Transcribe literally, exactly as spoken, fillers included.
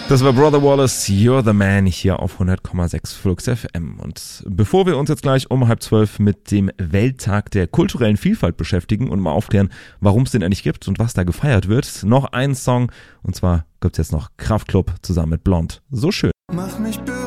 Das war Brother Wallace, You're the Man, hier auf hundert Komma sechs Flux F M. Und bevor wir uns jetzt gleich um halb zwölf mit dem Welttag der kulturellen Vielfalt beschäftigen und mal aufklären, warum es den eigentlich gibt und was da gefeiert wird, noch einen Song. Und zwar gibt's jetzt noch Kraftklub zusammen mit Blond. So schön. Mach mich berühmt.